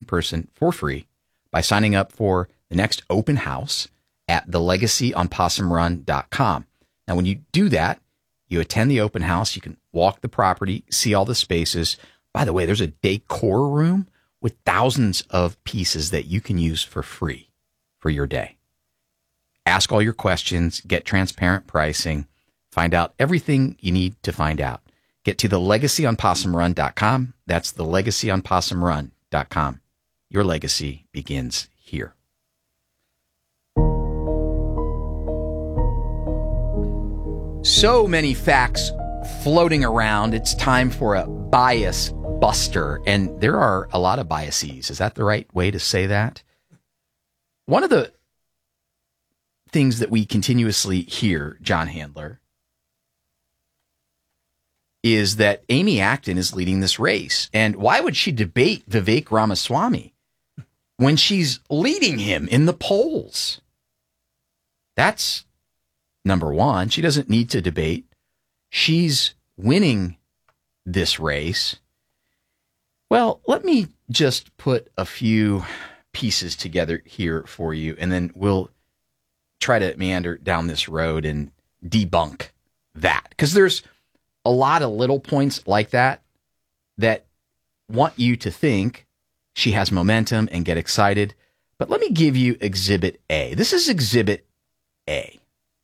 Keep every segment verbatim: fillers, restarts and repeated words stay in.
person for free by signing up for the next open house at the legacy on possum run dot com. Now, when you do that, you attend the open house. You can walk the property, see all the spaces. By the way, there's a decor room with thousands of pieces that you can use for free for your day. Ask all your questions, get transparent pricing, find out everything you need to find out. Get to the legacy on possum run dot com. That's the legacy on possum run dot com. Your legacy begins here. So many facts floating around. It's time for a bias buster. And there are a lot of biases. Is that the right way to say that? One of the things that we continuously hear, John Handler, is that Amy Acton is leading this race. And why would she debate Vivek Ramaswamy when she's leading him in the polls? That's number one. She doesn't need to debate. She's winning this race. Well, let me just put a few pieces together here for you, and then we'll try to meander down this road and debunk that. Because there's a lot of little points like that that want you to think she has momentum and get excited. But let me give you Exhibit A. This is Exhibit A.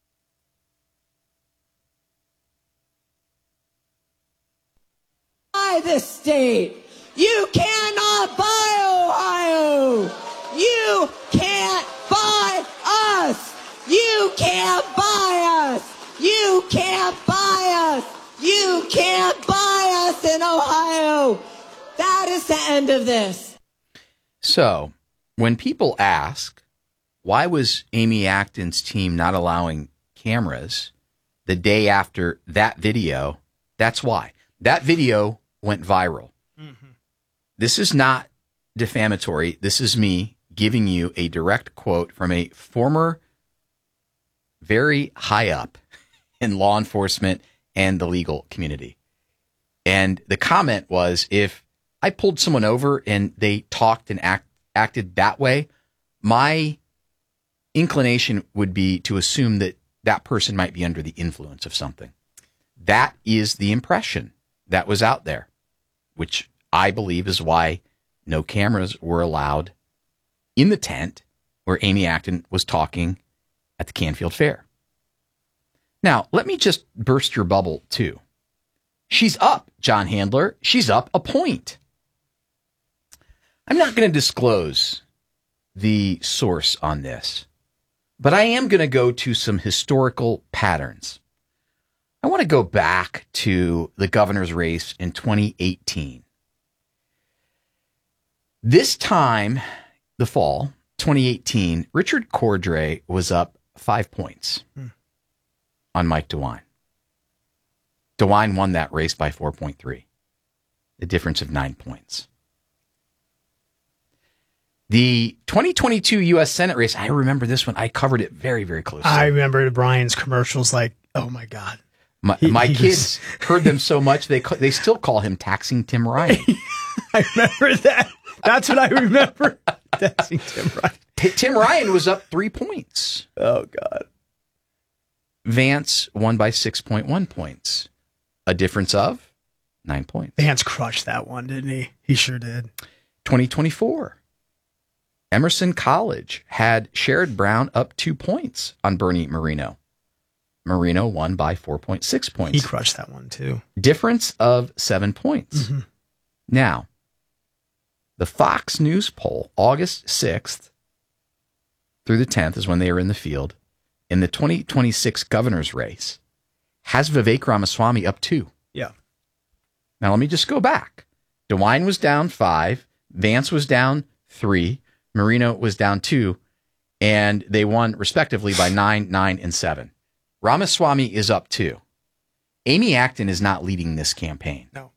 Buy this state. You cannot buy Ohio. You can't buy us. You can't buy us. You can't buy us. You can't buy us in Ohio. That is the end of this. So, when people ask, why was Amy Acton's team not allowing cameras the day after that video? That's why. That video went viral. Mm-hmm. This is not defamatory. This is me giving you a direct quote from a former very high up in law enforcement and the legal community. And the comment was, if I pulled someone over and they talked and act, acted that way, my inclination would be to assume that that person might be under the influence of something. That is the impression that was out there, which I believe is why no cameras were allowed in the tent where Amy Acton was talking at the Canfield Fair. Now, let me just burst your bubble, too. She's up, John Handler. She's up a point. I'm not going to disclose the source on this, but I am going to go to some historical patterns. I want to go back to the governor's race in twenty eighteen. This time, the fall, twenty eighteen, Richard Cordray was up five points hmm. on Mike DeWine. DeWine won that race by four point three, the difference of nine points. The twenty twenty-two U S Senate race, I remember this one. I covered it very, very closely. I remember Brian's commercials like, oh my God. My, he, my he kids was... heard them so much, they they still call him Taxing Tim Ryan. I remember that. That's what I remember. Taxing Tim Ryan. T- Tim Ryan was up three points. Oh, God. Vance won by six point one points. A difference of nine points. Vance crushed that one, didn't he? He sure did. twenty twenty-four. Emerson College had Sherrod Brown up two points on Bernie Moreno. Moreno won by four point six points. He crushed that one, too. Difference of seven points. Mm-hmm. Now, the Fox News poll, August sixth through the tenth is when they are in the field, in the twenty twenty-six governor's race, has Vivek Ramaswamy up two. Yeah. Now, let me just go back. DeWine was down five. Vance was down three. Moreno was down two. And they won, respectively, by nine, nine, and seven. Ramaswamy is up two. Amy Acton is not leading this campaign. No.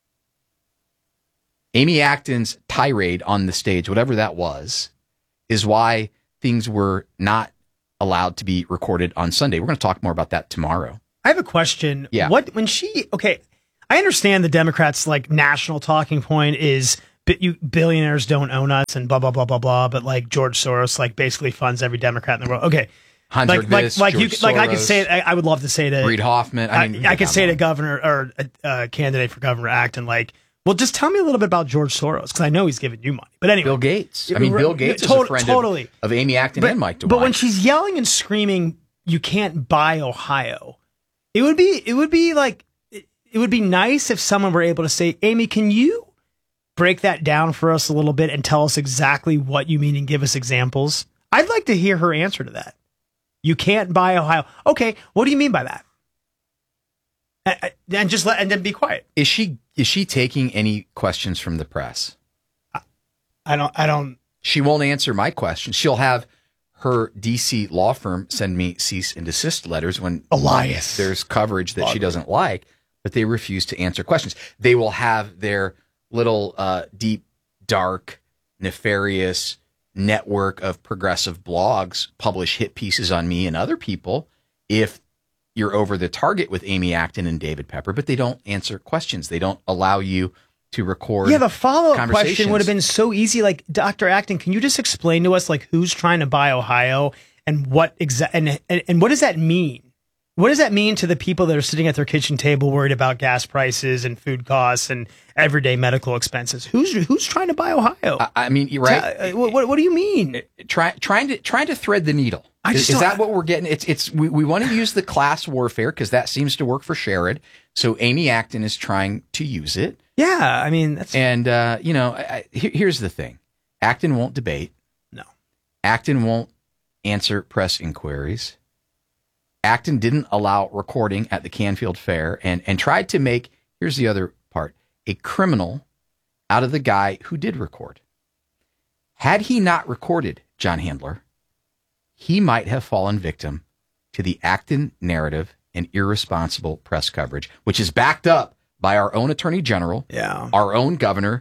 Amy Acton's tirade on the stage, whatever that was, is why things were not allowed to be recorded on Sunday. We're going to talk more about that tomorrow. I have a question. Yeah. What when she okay, I understand the Democrats' like national talking point is you billionaires don't own us and blah blah blah blah blah. But like George Soros, like basically funds every Democrat in the world. Okay, Hunter like like this, like George you like I could Soros, say it. I, I would love to say to Reid Hoffman. I, mean, I, I could say on. to governor or a uh, candidate for governor Acton, like, well, just tell me a little bit about George Soros because I know he's giving you money. But anyway, Bill Gates. I mean, Bill Gates to- is a friend totally. of, of Amy Acton but, and Mike DeWine. But when she's yelling and screaming, "You can't buy Ohio," it would be it would be like it, it would be nice if someone were able to say, "Amy, can you break that down for us a little bit and tell us exactly what you mean and give us examples?" I'd like to hear her answer to that. You can't buy Ohio. Okay, what do you mean by that? And, and just let and then be quiet. Is she is she taking any questions from the press? I, I don't. I don't. She won't answer my questions. She'll have her D C law firm send me cease and desist letters when Elias. there's coverage that she doesn't like, but they refuse to answer questions. They will have their little uh, deep, dark, nefarious network of progressive blogs publish hit pieces on me and other people if you're over the target with Amy Acton and David Pepper, but they don't answer questions. They don't allow you to record. Yeah, the follow-up question conversations. would have been so easy. Like, Doctor Acton, can you just explain to us, like, who's trying to buy Ohio and what exa- and, and and what does that mean? What does that mean to the people that are sitting at their kitchen table worried about gas prices and food costs and everyday medical expenses? Who's who's trying to buy Ohio? I, I mean, you're right. Ta- what, what what do you mean? Try, trying to trying to thread the needle. I Is, just is don't- that what we're getting? It's it's we, we want to use the class warfare because that seems to work for Sherrod. So Amy Acton is trying to use it. Yeah, I mean, that's And uh, you know, I, I, here- here's the thing: Acton won't debate. no. Acton won't answer press inquiries. Acton didn't allow recording at the Canfield Fair and, and tried to make, here's the other part, a criminal out of the guy who did record. Had he not recorded John Handler, he might have fallen victim to the Acton narrative and irresponsible press coverage, which is backed up by our own attorney general, Yeah. our own governor.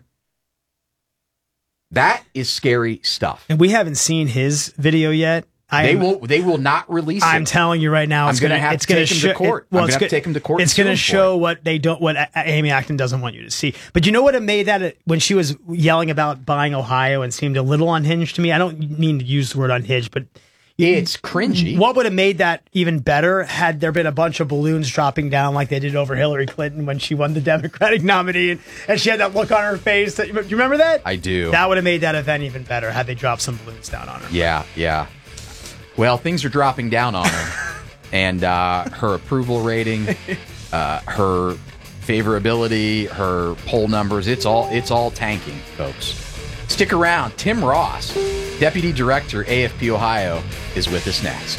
That is scary stuff. And we haven't seen his video yet. I They am- will. They will not release it. I'm telling you right now, I'm it's gonna gonna have it's to gonna take him show, to court. It, well, I'm it's gonna have to gonna- take him to court It's and sue gonna him for show what they don't, what A- Amy Acton doesn't want you to see. But you know what it made that when she was yelling about buying Ohio and seemed a little unhinged to me. I don't mean to use the word unhinged, but It's cringy. what would have made that even better had there been a bunch of balloons dropping down like they did over Hillary Clinton when she won the Democratic nominee and, and she had that look on her face. That, do you remember that? I do. That would have made that event even better had they dropped some balloons down on her. Yeah, yeah. Well, things are dropping down on her, and uh, her approval rating, uh, her favorability, her poll numbers—it's all—it's all tanking, folks. Stick around. Tim Ross, Deputy Director, A F P Ohio, is with us next.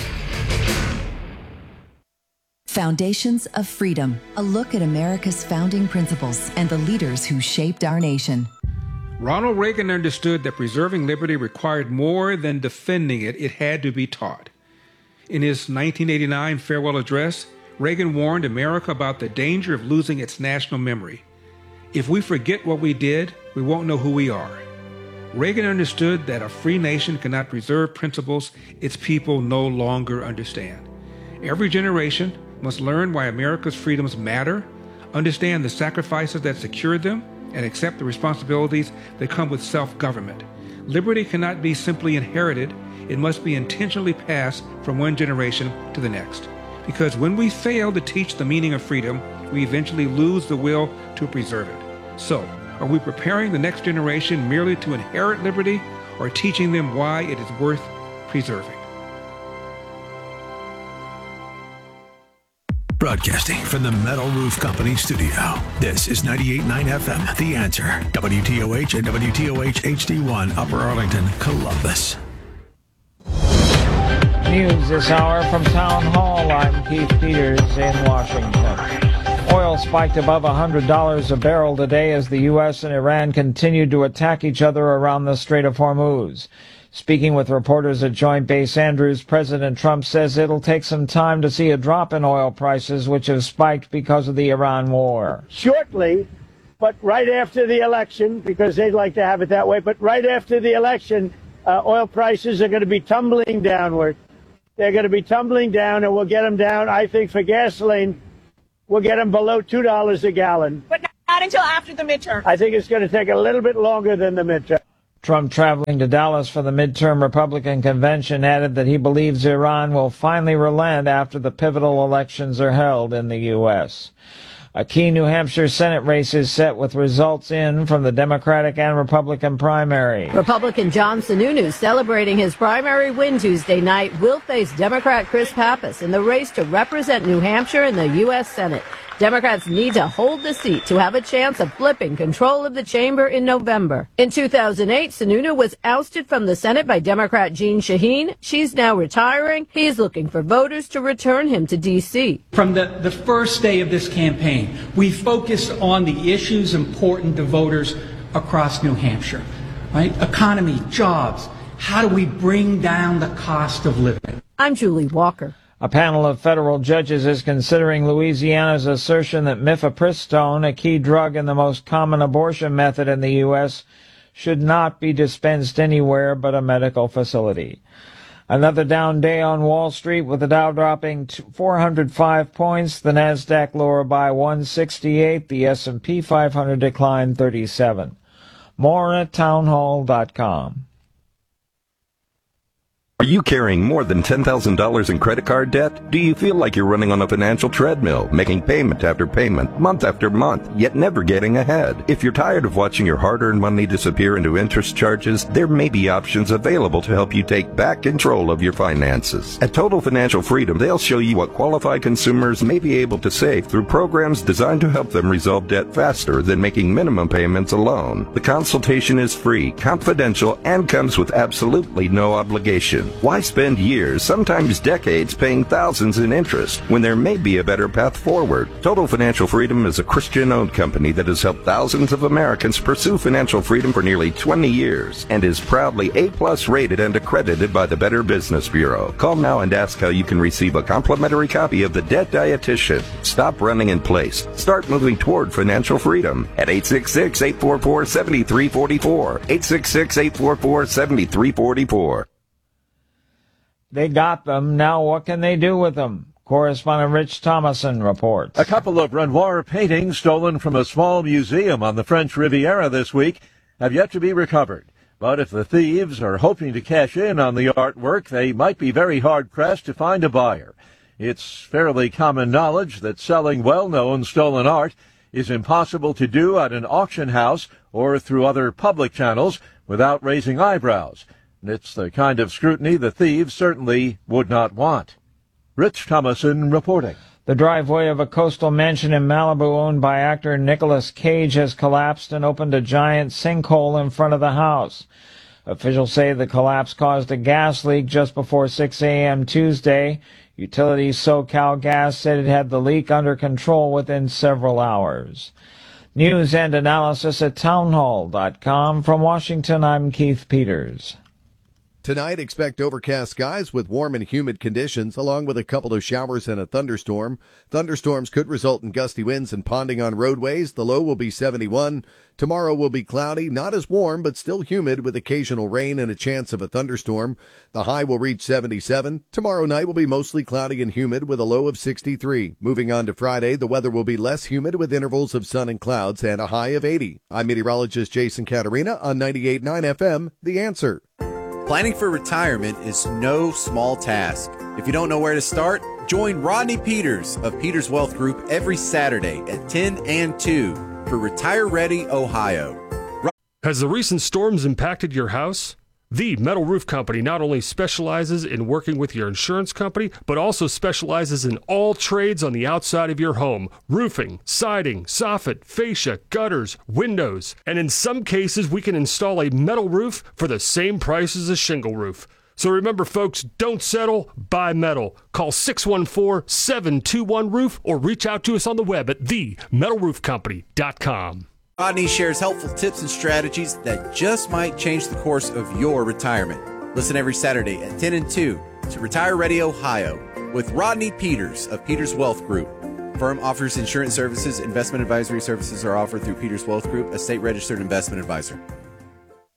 Foundations of Freedom, a look at America's founding principles and the leaders who shaped our nation. Ronald Reagan understood that preserving liberty required more than defending it, it had to be taught. In his nineteen eighty-nine farewell address, Reagan warned America about the danger of losing its national memory. If we forget what we did, we won't know who we are. Reagan understood that a free nation cannot preserve principles its people no longer understand. Every generation must learn why America's freedoms matter, understand the sacrifices that secured them, and accept the responsibilities that come with self-government. Liberty cannot be simply inherited. It must be intentionally passed from one generation to the next. Because when we fail to teach the meaning of freedom, we eventually lose the will to preserve it. So, are we preparing the next generation merely to inherit liberty, or teaching them why it is worth preserving? Broadcasting from the Metal Roof Company studio. This is ninety-eight point nine F M, The Answer. W T O H and W T O H H D one, Upper Arlington, Columbus. News this hour from Town Hall. I'm Keith Peters in Washington. Oil spiked above one hundred dollars a barrel today as the U S and Iran continued to attack each other around the Strait of Hormuz. Speaking with reporters at Joint Base Andrews, President Trump says it'll take some time to see a drop in oil prices, which have spiked because of the Iran war. Shortly, but right after the election, because they'd like to have it that way, but right after the election, uh, oil prices are going to be tumbling downward. They're going to be tumbling down, and we'll get them down, I think, for gasoline, we'll get them below two dollars a gallon. But now not until after the midterm. I think it's going to take a little bit longer than the midterm. Trump, traveling to Dallas for the midterm Republican convention, added that he believes Iran will finally relent after the pivotal elections are held in the U S. A key New Hampshire Senate race is set with results in from the Democratic and Republican primary. Republican John Sununu, celebrating his primary win Tuesday night, will face Democrat Chris Pappas in the race to represent New Hampshire in the U S Senate. Democrats need to hold the seat to have a chance of flipping control of the chamber in November. In two thousand eight, Sununu was ousted from the Senate by Democrat Jeanne Shaheen. She's now retiring. He's looking for voters to return him to D C. From the, the first day of this campaign, we focused on the issues important to voters across New Hampshire, right? Economy, jobs. How do we bring down the cost of living? I'm Julie Walker. A panel of federal judges is considering Louisiana's assertion that mifepristone, a key drug in the most common abortion method in the U S, should not be dispensed anywhere but a medical facility. Another down day on Wall Street, with the Dow dropping four hundred five points, the Nasdaq lower by one sixty-eight, the S and P five hundred declined thirty-seven. More at townhall dot com. Are you carrying more than ten thousand dollars in credit card debt? Do you feel like you're running on a financial treadmill, making payment after payment, month after month, yet never getting ahead? If you're tired of watching your hard-earned money disappear into interest charges, there may be options available to help you take back control of your finances. At Total Financial Freedom, they'll show you what qualified consumers may be able to save through programs designed to help them resolve debt faster than making minimum payments alone. The consultation is free, confidential, and comes with absolutely no obligation. Why spend years, sometimes decades, paying thousands in interest when there may be a better path forward? Total Financial Freedom is a Christian-owned company that has helped thousands of Americans pursue financial freedom for nearly twenty years and is proudly A-plus rated and accredited by the Better Business Bureau. Call now and ask how you can receive a complimentary copy of The Debt Dietitian. Stop running in place. Start moving toward financial freedom at eight six six, eight four four, seven three four four, eight six six, eight four four, seven three four four. They got them. Now what can they do with them? Correspondent Rich Thomason reports. A couple of Renoir paintings stolen from a small museum on the French Riviera this week have yet to be recovered. But if the thieves are hoping to cash in on the artwork, they might be very hard-pressed to find a buyer. It's fairly common knowledge that selling well-known stolen art is impossible to do at an auction house or through other public channels without raising eyebrows. It's the kind of scrutiny the thieves certainly would not want. Rich Thomason reporting. The driveway of a coastal mansion in Malibu owned by actor Nicolas Cage has collapsed and opened a giant sinkhole in front of the house. Officials say the collapse caused a gas leak just before six a.m. Tuesday. Utilities SoCal Gas said it had the leak under control within several hours. News and analysis at townhall dot com. From Washington, I'm Keith Peters. Tonight, expect overcast skies with warm and humid conditions, along with a couple of showers and a thunderstorm. Thunderstorms could result in gusty winds and ponding on roadways. The low will be seventy-one. Tomorrow will be cloudy, not as warm, but still humid with occasional rain and a chance of a thunderstorm. The high will reach seventy-seven. Tomorrow night will be mostly cloudy and humid with a low of sixty-three. Moving on to Friday, the weather will be less humid with intervals of sun and clouds and a high of eighty. I'm meteorologist Jason Caterina on ninety-eight point nine F M, The Answer. Planning for retirement is no small task. If you don't know where to start, join Rodney Peters of Peters Wealth Group every Saturday at ten and two for Retire Ready Ohio. Has the recent storms impacted your house? The Metal Roof Company not only specializes in working with your insurance company, but also specializes in all trades on the outside of your home. Roofing, siding, soffit, fascia, gutters, windows. And in some cases, we can install a metal roof for the same price as a shingle roof. So remember, folks, don't settle, buy metal. Call six one four, seven two one, roof or reach out to us on the web at the metal roof company dot com. Rodney shares helpful tips and strategies that just might change the course of your retirement. Listen every Saturday at ten and two to Retire Ready Ohio with Rodney Peters of Peters Wealth Group. Firm offers insurance services. Investment advisory services are offered through Peters Wealth Group, a state-registered investment advisor.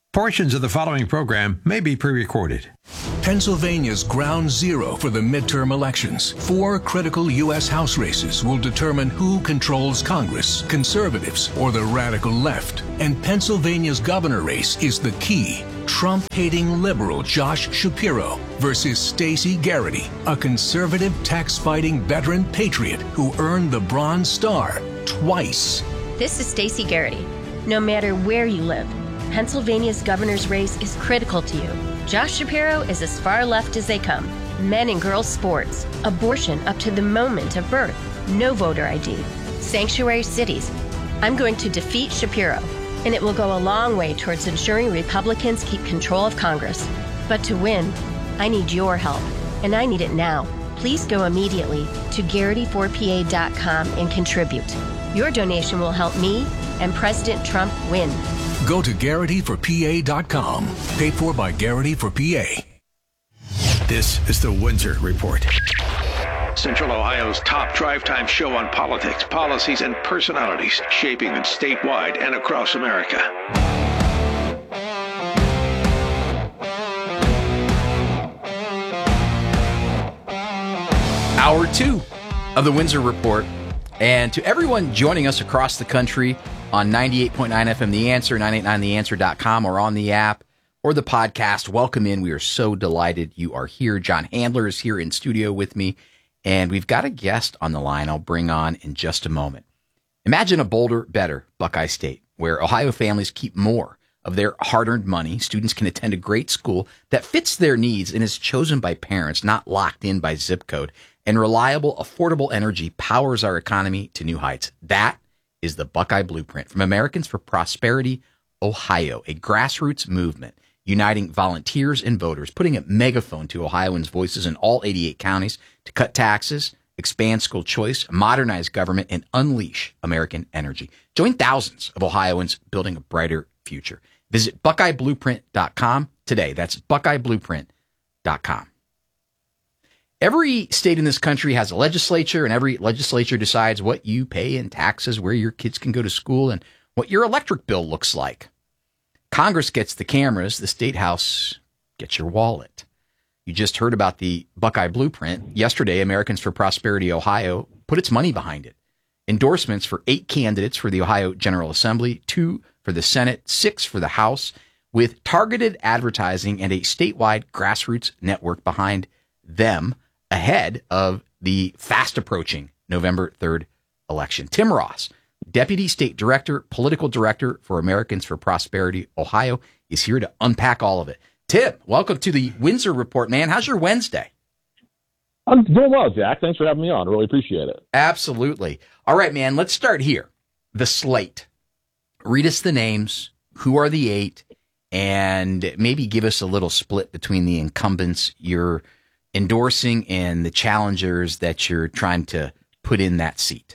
Portions of the following program may be pre-recorded. Pennsylvania's ground zero for the midterm elections. Four critical U S House races will determine who controls Congress, conservatives or the radical left. And Pennsylvania's governor race is the key. Trump-hating liberal Josh Shapiro versus Stacey Garrity, a conservative tax-fighting veteran patriot who earned the Bronze Star twice. This is Stacey Garrity. No matter where you live, Pennsylvania's governor's race is critical to you. Josh Shapiro is as far left as they come. Men and girls sports, abortion up to the moment of birth, no voter I D, sanctuary cities. I'm going to defeat Shapiro, and it will go a long way towards ensuring Republicans keep control of Congress. But to win, I need your help, and I need it now. Please go immediately to Garrity four P A dot com and contribute. Your donation will help me and President Trump win. Go to Garrity for P A dot com. Paid for by Garrity for P A. This is the Windsor Report. Central Ohio's top drive time show on politics, policies, and personalities shaping it statewide and across America. Hour two of the Windsor Report. And to everyone joining us across the country on ninety-eight point nine F M The Answer, nine eight nine the answer dot com, or on the app or the podcast, welcome in. We are so delighted you are here. John Handler is here in studio with me, and we've got a guest on the line I'll bring on in just a moment. Imagine a bolder, better Buckeye State, where Ohio families keep more of their hard-earned money. Students can attend a great school that fits their needs and is chosen by parents, not locked in by zip code. And reliable, affordable energy powers our economy to new heights. That is the Buckeye Blueprint from Americans for Prosperity, Ohio, a grassroots movement uniting volunteers and voters, putting a megaphone to Ohioans' voices in all eighty-eight counties to cut taxes, expand school choice, modernize government, and unleash American energy. Join thousands of Ohioans building a brighter future. Visit Buckeye Blueprint dot com today. That's Buckeye Blueprint dot com. Every state in this country has a legislature, and every legislature decides what you pay in taxes, where your kids can go to school, and what your electric bill looks like. Congress gets the cameras. The State House gets your wallet. You just heard about the Buckeye Blueprint. Yesterday, Americans for Prosperity Ohio put its money behind it. Endorsements for eight candidates for the Ohio General Assembly, two for the Senate, six for the House, with targeted advertising and a statewide grassroots network behind them, ahead of the fast approaching November third election. Tim Ross, Deputy State Director, Political Director for Americans for Prosperity Ohio, is here to unpack all of it. Tim, welcome to the Windsor Report, man. How's your Wednesday? I'm doing well, Jack. Thanks for having me on. I really appreciate it. Absolutely. All right, man, let's start here. The slate. Read us the names. Who are the eight? And maybe give us a little split between the incumbents you're endorsing and the challengers that you're trying to put in that seat.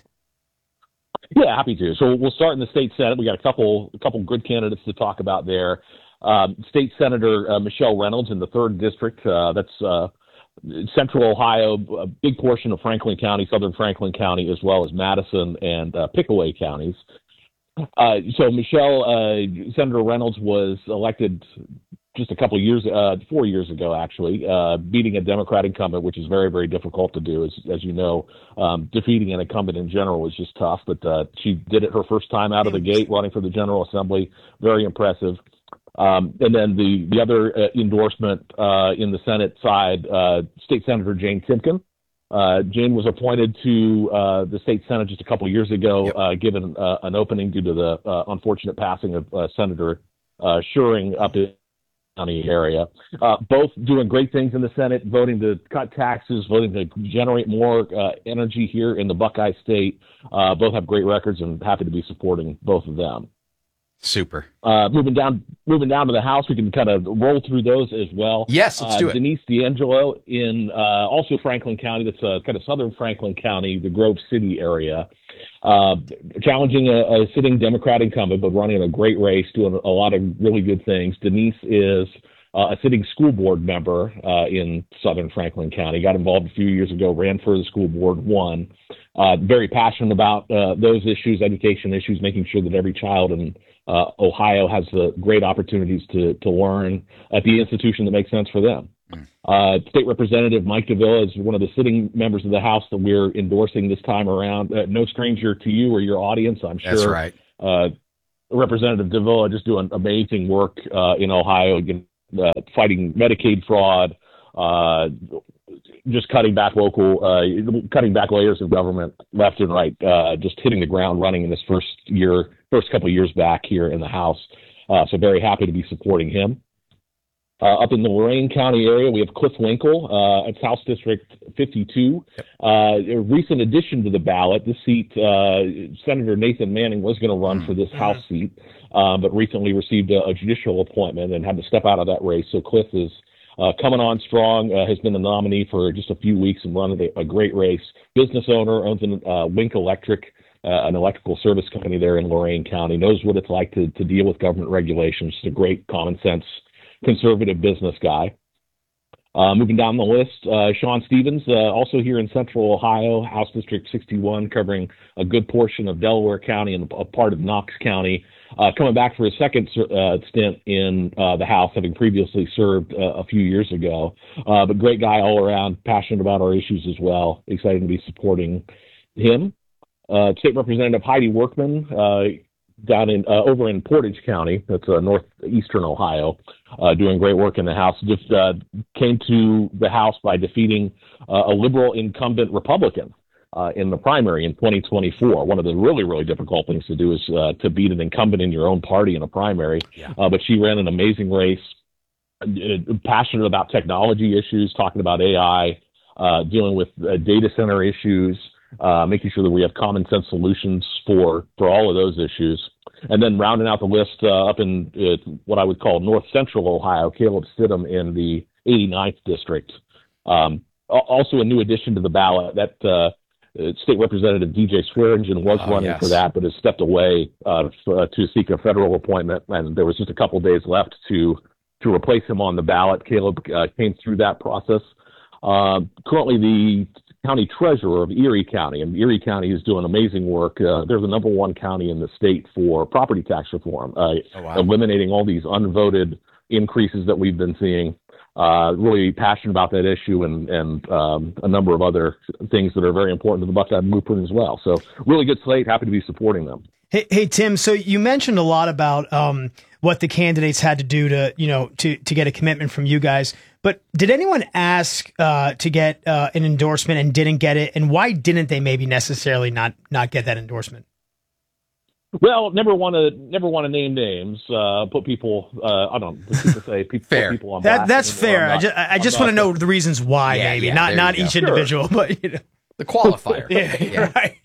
Yeah, happy to. So we'll start in the state Senate. We got a couple, a couple good candidates to talk about there. Um, State Senator uh, Michelle Reynolds in the third district. Uh, that's uh, Central Ohio, a big portion of Franklin County, Southern Franklin County, as well as Madison and uh, Pickaway counties. Uh, so Michelle, uh, Senator Reynolds was elected just a couple of years, uh, four years ago, actually, uh, beating a Democrat incumbent, which is very, very difficult to do. As, as you know, um, defeating an incumbent in general is just tough, but uh, she did it her first time out of the gate running for the General Assembly. Very impressive. Um, and then the, the other uh, endorsement uh, in the Senate side, uh, State Senator Jane Timken. Uh, Jane was appointed to uh, the state Senate just a couple of years ago, yep. uh, given uh, an opening due to the uh, unfortunate passing of uh, Senator uh, Schuring up in county area. Uh, both doing great things in the Senate, voting to cut taxes, voting to generate more uh, energy here in the Buckeye State. Uh, both have great records, and happy to be supporting both of them. Super. Uh, moving down, moving down to the House, we can kind of roll through those as well. Yes, let's uh, do it. Denise D'Angelo in uh, also Franklin County. That's uh, kind of Southern Franklin County, the Grove City area. Uh, challenging a, a sitting Democrat incumbent, but running a great race, doing a lot of really good things. Denise is uh, a sitting school board member uh, in Southern Franklin County. Got involved a few years ago, ran for the school board, won. Uh, very passionate about uh, those issues, education issues, making sure that every child in uh, Ohio has the great opportunities to to learn at the institution that makes sense for them. Uh, State Representative Mike Davila is one of the sitting members of the House that we're endorsing this time around. Uh, no stranger to you or your audience, I'm sure. That's right. Uh, Representative Davila just doing amazing work uh, in Ohio, uh, fighting Medicaid fraud, uh, just cutting back local, uh, cutting back layers of government left and right, uh, just hitting the ground running in this first year, first couple of years back here in the House. Uh, so very happy to be supporting him. Uh, up in the Lorain County area, we have Cliff Winkle. Uh, it's House District fifty-two. Uh, a recent addition to the ballot. This seat, uh, Senator Nathan Manning was going to run mm-hmm. for this House seat, uh, but recently received a, a judicial appointment and had to step out of that race. So Cliff is uh, coming on strong, uh, has been the nominee for just a few weeks and run a, a great race. Business owner, owns an uh, Wink Electric, uh, an electrical service company there in Lorain County, knows what it's like to, to deal with government regulations. Just a great common sense conservative business guy. Uh, moving down the list, uh, Sean Stevens, uh, also here in Central Ohio, House District sixty-one, covering a good portion of Delaware County and a part of Knox County, uh, coming back for his second uh, stint in uh, the House, having previously served uh, a few years ago. Uh, but great guy all around, passionate about our issues as well. Excited to be supporting him. Uh, State Representative Heidi Workman, uh, down in uh, over in Portage County, that's uh, northeastern Ohio, uh, doing great work in the House. Just uh, came to the House by defeating uh, a liberal incumbent Republican uh, in the primary in twenty twenty-four. One of the really, really difficult things to do is uh, to beat an incumbent in your own party in a primary. Yeah. Uh, but she ran an amazing race, uh, passionate about technology issues, talking about A I, uh, dealing with uh, data center issues, Uh, making sure that we have common sense solutions for, for all of those issues. And then rounding out the list uh, up in uh, what I would call north central Ohio, Caleb Stidham in the eighty-ninth district. Um, also a new addition to the ballot, that uh, State Representative D J Swearingen was oh, running yes. for that, but has stepped away uh, f- to seek a federal appointment. And there was just a couple days left to, to replace him on the ballot. Caleb uh, came through that process. Uh, currently the county treasurer of Erie County, and Erie County is doing amazing work. Uh, they're the number one county in the state for property tax reform, uh, oh, wow. eliminating all these unvoted increases that we've been seeing. Uh, really passionate about that issue and, and um, a number of other things that are very important to the Buckeye Blueprint as well. So really good slate. Happy to be supporting them. Hey, hey Tim, so you mentioned a lot about um, what the candidates had to do to, you know, to, to get a commitment from you guys. But did anyone ask uh, to get uh, an endorsement and didn't get it? And why didn't they maybe necessarily not not get that endorsement? Well, never want to never want to name names. Uh, put people. Uh, I don't. People say people. Fair. Put people on that, that's fair. Not, I just I just want to know the reasons why. Yeah, maybe yeah, not not each go. individual, sure. but you know. The qualifier. yeah, yeah, right.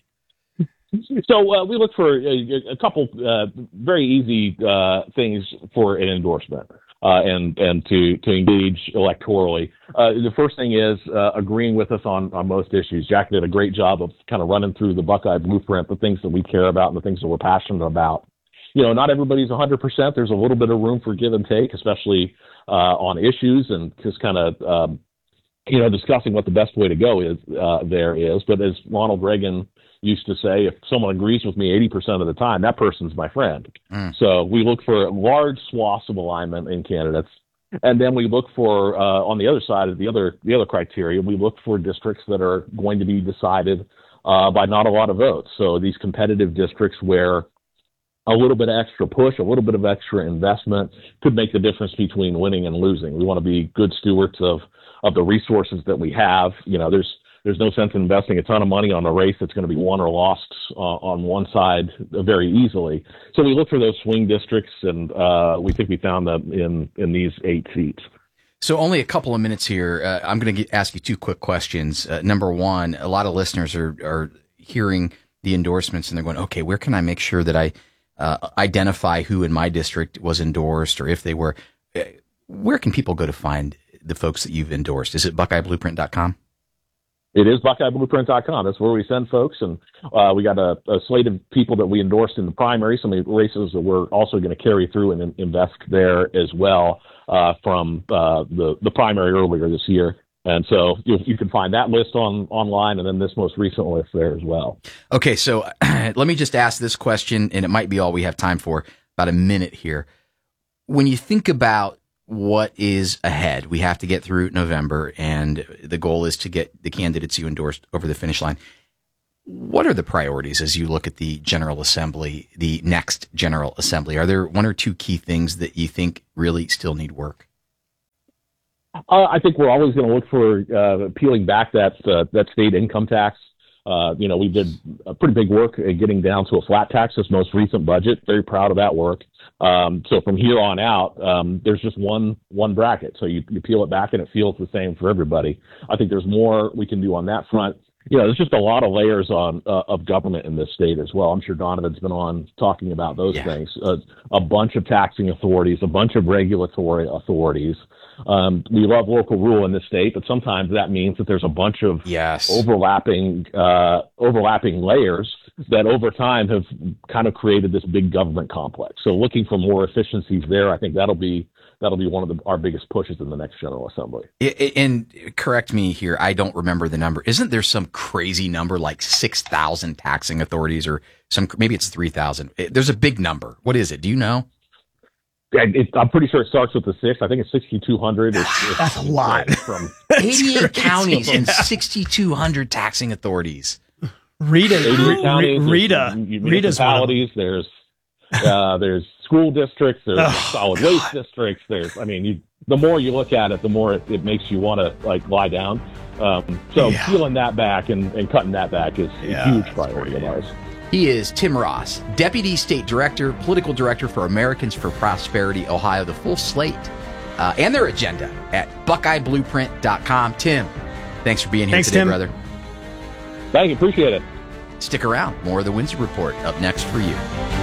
So uh, we look for a, a couple uh, very easy uh, things for an endorsement uh, and and to, to engage electorally. Uh, the first thing is uh, agreeing with us on, on most issues. Jack did a great job of kind of running through the Buckeye Blueprint, the things that we care about and the things that we're passionate about. You know, not everybody's one hundred percent. There's a little bit of room for give and take, especially uh, on issues and just kind of, um, you know, discussing what the best way to go is uh, there is. But as Ronald Reagan used to say, if someone agrees with me eighty percent of the time, that person's my friend. Mm. So we look for large swaths of alignment in candidates. And then we look for, uh, on the other side of the other, the other criteria, we look for districts that are going to be decided uh, by not a lot of votes. So these competitive districts where a little bit of extra push, a little bit of extra investment could make the difference between winning and losing. We want to be good stewards of, of the resources that we have. You know, there's, There's no sense in investing a ton of money on a race that's going to be won or lost uh, on one side very easily. So we look for those swing districts, and uh, we think we found them in, in these eight seats. So only a couple of minutes here. Uh, I'm going to ask you two quick questions. Uh, number one, a lot of listeners are, are hearing the endorsements, and they're going, okay, where can I make sure that I uh, identify who in my district was endorsed, or if they were? Uh, where can people go to find the folks that you've endorsed? Is it Buckeye Blueprint dot com? It is Buckeye Blueprint dot com. That's where we send folks. And uh, we got a, a slate of people that we endorsed in the primary, some of the races that we're also going to carry through and invest there as well uh, from uh, the, the primary earlier this year. And so you, you can find that list on online and then this most recent list there as well. Okay, so let me just ask this question, and it might be all we have time for. about a minute here. When you think about what is ahead, we have to get through November, and the goal is to get the candidates you endorsed over the finish line. What are the priorities as you look at the General Assembly, the next General Assembly? Are there one or two key things that you think really still need work? Uh, I think we're always going to look for uh, peeling back that uh, that state income tax. Uh, you know, we did a pretty big work at getting down to a flat tax this most recent budget. Very proud of that work. Um, so from here on out, um, there's just one one bracket. So you, you peel it back and it feels the same for everybody. I think there's more we can do on that front. You know, there's just a lot of layers on uh, of government in this state as well. I'm sure Donovan's been on talking about those yeah. things. Uh, a bunch of taxing authorities, a bunch of regulatory authorities. Um, we love local rule in this state, but sometimes that means that there's a bunch of yes. overlapping uh, overlapping layers that over time have kind of created this big government complex. So looking for more efficiencies there, I think that'll be that'll be one of the, our biggest pushes in the next General Assembly. And correct me here, I don't remember the number. Isn't there some crazy number like six thousand taxing authorities, or some, maybe it's three thousand? There's a big number. What is it? Do you know? It, I'm pretty sure it starts with the six. I think it's sixty-two hundred. It's, it's, That's a lot. From eighty-eight counties and sixty-two hundred taxing authorities. Rita, eighty-eight counties, Rita, municipalities. There's uh, there's school districts. There's oh, solid God. waste districts. There's, I mean, you, the more you look at it, the more it, it makes you want to like lie down. Um, so yeah. peeling that back and, and cutting that back is yeah, a huge priority of ours. He is Tim Ross, Deputy State Director, Political Director for Americans for Prosperity Ohio. The full slate uh, and their agenda at buckeye blueprint dot com. Tim, thanks for being here thanks, today, Tim. brother. Thank you. Appreciate it. Stick around. More of the Windsor Report up next for you.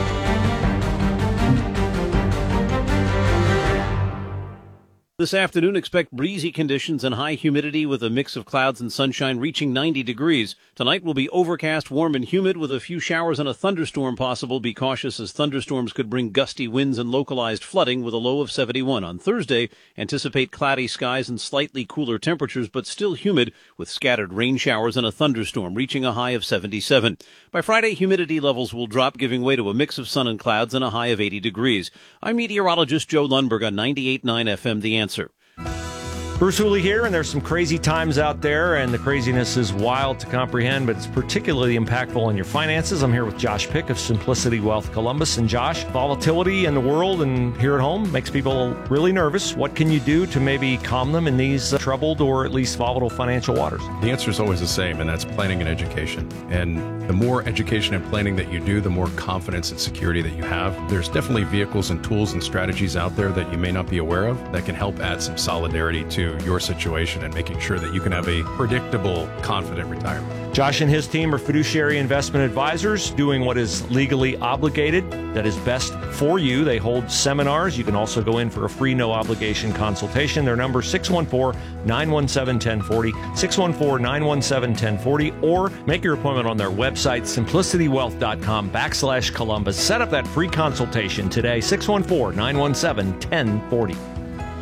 This afternoon, expect breezy conditions and high humidity with a mix of clouds and sunshine reaching ninety degrees. Tonight will be overcast, warm, and humid with a few showers and a thunderstorm possible. Be cautious as thunderstorms could bring gusty winds and localized flooding with a low of seventy-one. On Thursday, anticipate cloudy skies and slightly cooler temperatures, but still humid with scattered rain showers and a thunderstorm reaching a high of seventy-seven. By Friday, humidity levels will drop, giving way to a mix of sun and clouds and a high of eighty degrees. I'm meteorologist Joe Lundberg on ninety-eight point nine F M, The Answer. Bruce Hooley here, and there's some crazy times out there, and the craziness is wild to comprehend, but it's particularly impactful on your finances. I'm here with Josh Pick of Simplicity Wealth Columbus. And Josh, volatility in the world and here at home makes people really nervous. What can you do to maybe calm them in these uh, troubled or at least volatile financial waters? The answer is always the same, and that's planning and education. And the more education and planning that you do, the more confidence and security that you have. There's definitely vehicles and tools and strategies out there that you may not be aware of that can help add some solidarity to your situation and making sure that you can have a predictable, confident retirement. Josh and his team are fiduciary investment advisors doing what is legally obligated, that is best for you. They hold seminars. You can also go in for a free, no-obligation consultation. Their number is six one four, nine one seven, one oh four oh, six one four, nine one seven, one oh four oh, or make your appointment on their website, simplicitywealth.com backslash Columbus. Set up that free consultation today, six one four, nine one seven, one oh four oh.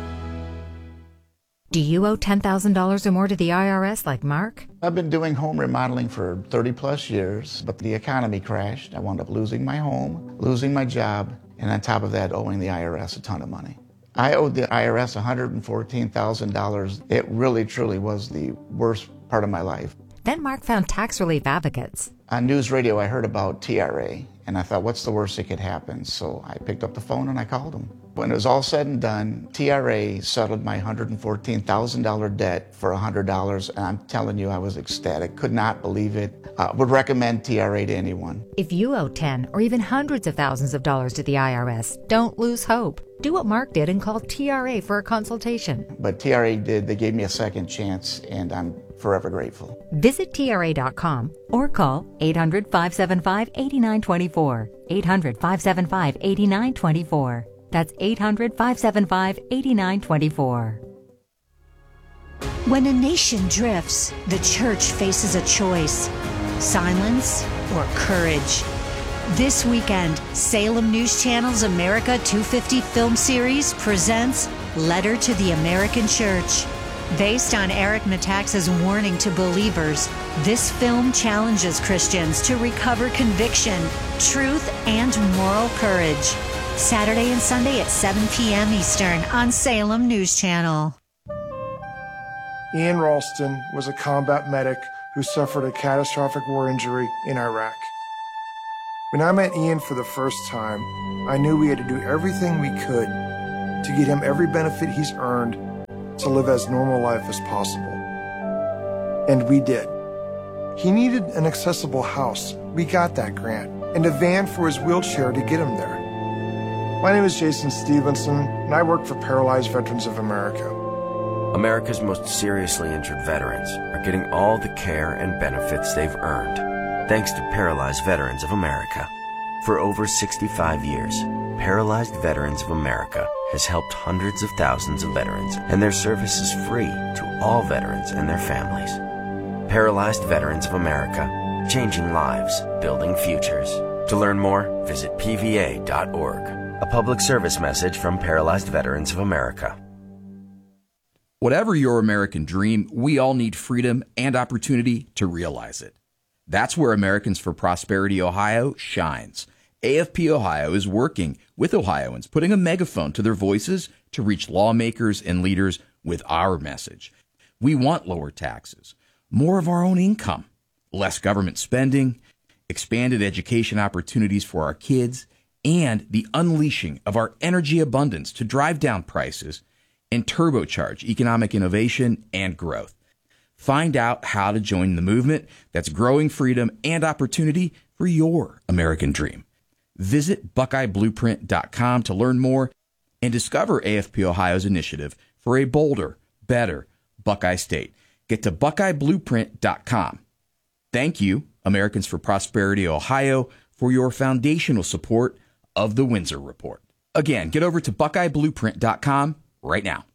Do you owe ten thousand dollars or more to the I R S like Mark? I've been doing home remodeling for thirty plus years, but the economy crashed. I wound up losing my home, losing my job, and on top of that, owing the I R S a ton of money. I owed the I R S one hundred fourteen thousand dollars. It really, truly was the worst part of my life. Then Mark found tax relief advocates. On news radio, I heard about T R A, and I thought, what's the worst that could happen? So I picked up the phone and I called them. When it was all said and done, T R A settled my one hundred fourteen thousand dollars debt for one hundred dollars, and I'm telling you, I was ecstatic. Could not believe it. Uh, would recommend T R A to anyone. If you owe ten or even hundreds of thousands of dollars to the I R S, don't lose hope. Do what Mark did and call T R A for a consultation. But T R A did. They gave me a second chance, and I'm forever grateful. Visit T R A dot com or call eight hundred, five seven five, eight nine two four. eight hundred, five seven five, eight nine two four. That's eight hundred, five seven five, eight nine two four. When a nation drifts, the church faces a choice: silence or courage. This weekend, Salem News Channel's America two fifty film series presents Letter to the American Church. Based on Eric Metaxas' warning to believers, this film challenges Christians to recover conviction, truth, and moral courage. Saturday and Sunday at seven p.m. Eastern on Salem News Channel. Ian Ralston was a combat medic who suffered a catastrophic war injury in Iraq. When I met Ian for the first time, I knew we had to do everything we could to get him every benefit he's earned to live as normal life as possible. And we did. He needed an accessible house. We got that grant, and a van for his wheelchair to get him there. My name is Jason Stevenson, and I work for Paralyzed Veterans of America. America's most seriously injured veterans are getting all the care and benefits they've earned, thanks to Paralyzed Veterans of America. For over sixty-five years, Paralyzed Veterans of America has helped hundreds of thousands of veterans, and their service is free to all veterans and their families. Paralyzed Veterans of America, changing lives, building futures. To learn more, visit P V A dot org. A public service message from Paralyzed Veterans of America. Whatever your American dream, we all need freedom and opportunity to realize it. That's where Americans for Prosperity Ohio shines. A F P Ohio is working with Ohioans, putting a megaphone to their voices to reach lawmakers and leaders with our message. We want lower taxes, more of our own income, less government spending, expanded education opportunities for our kids, and the unleashing of our energy abundance to drive down prices and turbocharge economic innovation and growth. Find out how to join the movement that's growing freedom and opportunity for your American dream. Visit Buckeye Blueprint dot com to learn more and discover A F P Ohio's initiative for a bolder, better Buckeye State. Get to Buckeye Blueprint dot com. Thank you, Americans for Prosperity Ohio, for your foundational support of the Windsor Report. Again, get over to Buckeye Blueprint dot com right now.